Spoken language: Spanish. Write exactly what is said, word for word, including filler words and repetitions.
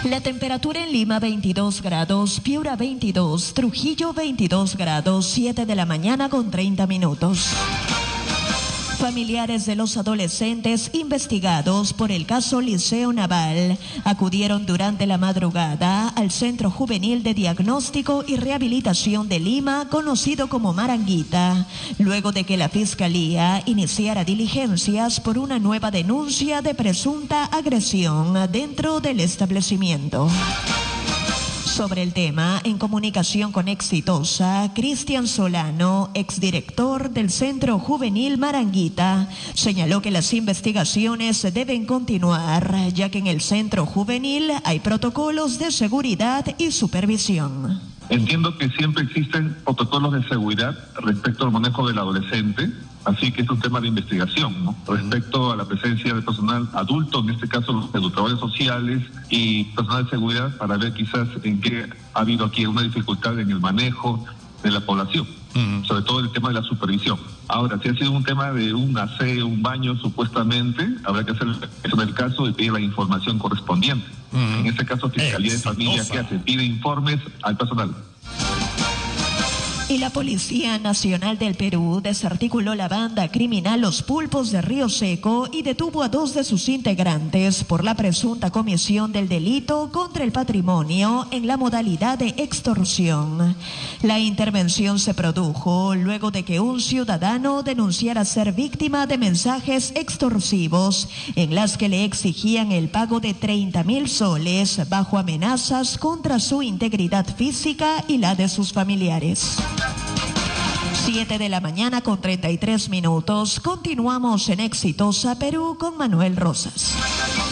La temperatura en Lima veintidós grados, Piura veintidós, Trujillo veintidós grados, siete de la mañana con treinta minutos. Familiares de los adolescentes investigados por el caso Liceo Naval acudieron durante la madrugada al Centro Juvenil de Diagnóstico y Rehabilitación de Lima, conocido como Maranguita, luego de que la Fiscalía iniciara diligencias por una nueva denuncia de presunta agresión dentro del establecimiento. Sobre el tema, en comunicación con Exitosa, Cristian Solano, exdirector del Centro Juvenil Maranguita, señaló que las investigaciones deben continuar, ya que en el Centro Juvenil hay protocolos de seguridad y supervisión. Entiendo que siempre existen protocolos de seguridad respecto al manejo del adolescente, así que es un tema de investigación, ¿no? Respecto a la presencia de personal adulto, en este caso los educadores sociales y personal de seguridad, para ver quizás en qué ha habido aquí una dificultad en el manejo de la población, uh-huh. sobre todo el tema de la supervisión. Ahora, si ha sido un tema de un aseo, un baño, supuestamente, habrá que hacer eso en el caso y pedir la información correspondiente. Uh-huh. En este caso, Fiscalía de Familia, ¿qué hace? Pide informes al personal. Y la Policía Nacional del Perú desarticuló la banda criminal Los Pulpos de Río Seco y detuvo a dos de sus integrantes por la presunta comisión del delito contra el patrimonio en la modalidad de extorsión. La intervención se produjo luego de que un ciudadano denunciara ser víctima de mensajes extorsivos en las que le exigían el pago de treinta mil soles bajo amenazas contra su integridad física y la de sus familiares. siete de la mañana con treinta y tres minutos. Continuamos en Exitosa Perú con Manuel Rosas.